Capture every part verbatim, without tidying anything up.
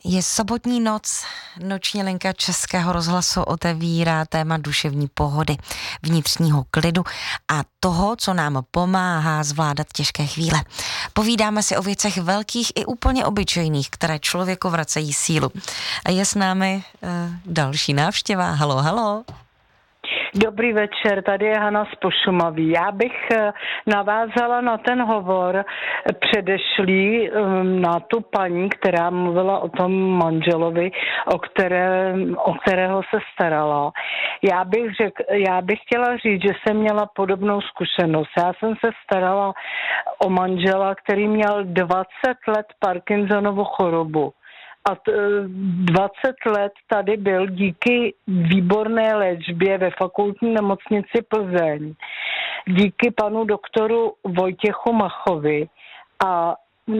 Je sobotní noc, noční linka Českého rozhlasu otevírá téma duševní pohody, vnitřního klidu a toho, co nám pomáhá zvládat těžké chvíle. Povídáme si o věcech velkých i úplně obyčejných, které člověku vracejí sílu. A je s námi uh, další návštěva. Halo, halo. Dobrý večer, tady je Hana z Pošumaví. Já bych navázala na ten hovor předešlý na tu paní, která mluvila o tom manželovi, o, které, o kterého se starala. Já bych, řek, já bych chtěla říct, že jsem měla podobnou zkušenost. Já jsem se starala o manžela, který měl dvacet let Parkinsonovu chorobu. A dvacet let tady byl díky výborné léčbě ve fakultní nemocnici Plzeň. Díky panu doktoru Vojtěchu Machovi. A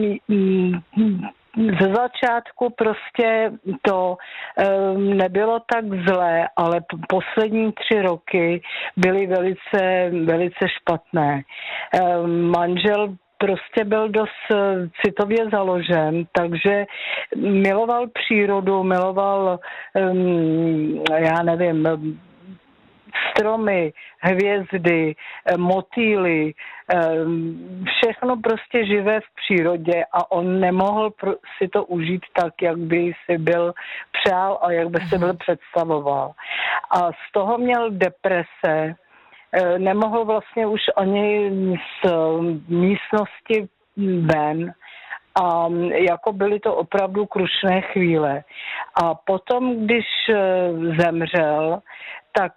ze začátku prostě to nebylo tak zlé, ale poslední tři roky byly velice, velice špatné. Manžel prostě byl dost citově založen, takže miloval přírodu, miloval, um, já nevím, stromy, hvězdy, motýly, um, všechno prostě živé v přírodě a on nemohl si to užít tak, jak by si byl přál a jak by si byl představoval. A z toho měl deprese, nemohl vlastně už ani z místnosti ven a jako byly to opravdu krušné chvíle. A potom, když zemřel, tak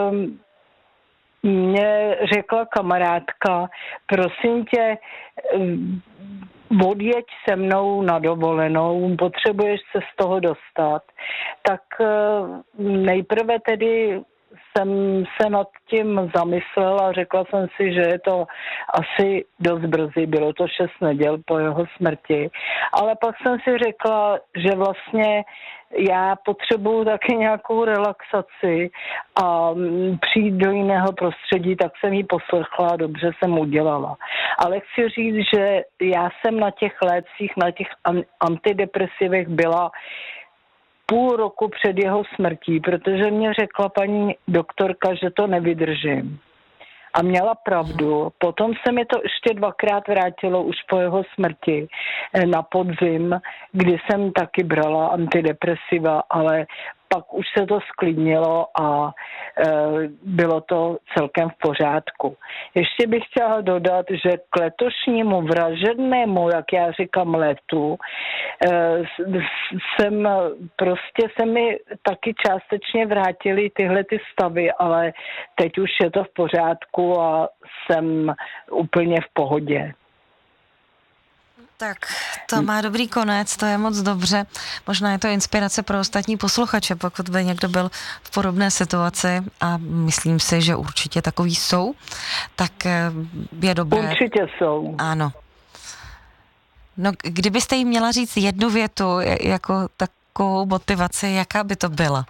mě řekla kamarádka, prosím tě, odjeď se mnou na dovolenou, potřebuješ se z toho dostat. Tak nejprve tedy jsem se nad tím zamyslela a řekla jsem si, že je to asi dost brzy, bylo to šest neděl po jeho smrti, ale pak jsem si řekla, že vlastně já potřebuju taky nějakou relaxaci a přijít do jiného prostředí, tak jsem ji poslechla a dobře jsem udělala. Ale chci říct, že já jsem na těch lécích, na těch antidepresivech byla půl roku před jeho smrtí, protože mě řekla paní doktorka, že to nevydržím. A měla pravdu. Potom se mi to ještě dvakrát vrátilo už po jeho smrti na podzim, kdy jsem taky brala antidepresiva, ale pak už se to sklidnilo a e, bylo to celkem v pořádku. Ještě bych chtěla dodat, že k letošnímu vražednému, jak já říkám, letu, e, jsem prostě se mi taky částečně vrátily tyhle ty stavy, ale teď už je to v pořádku a jsem úplně v pohodě. Tak to má dobrý konec, to je moc dobře. Možná je to inspirace pro ostatní posluchače, pokud by někdo byl v podobné situaci a myslím si, že určitě takový jsou, tak je dobré. Určitě jsou. Ano. No, kdybyste jí měla říct jednu větu jako takovou motivaci, jaká by to byla?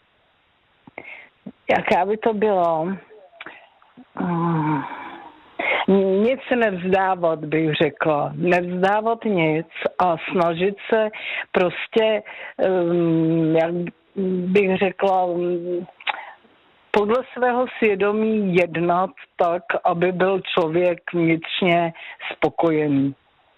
Jaká by to bylo? Hmm. Nic nevzdávat, bych řekla. Nevzdávat nic a snažit se prostě, jak bych řekla, podle svého svědomí jednat tak, aby byl člověk vnitřně spokojený.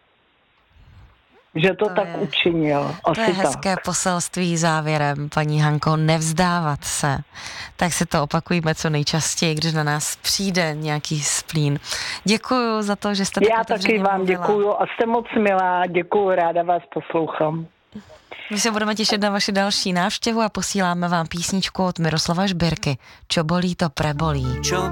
Že to, to tak je, učinil. To je hezké tak. Poselství závěrem, paní Hanko, nevzdávat se. Tak si to opakujeme co nejčastěji, když na nás přijde nějaký splín. Děkuju za to, že jste tak Já taky vám mluvila. Děkuju a jste moc milá. Děkuju, ráda vás poslouchám. My se budeme těšit na vaši další návštěvu a posíláme vám písničku od Miroslava Žbirky. Čo bolí, to prebolí. Čo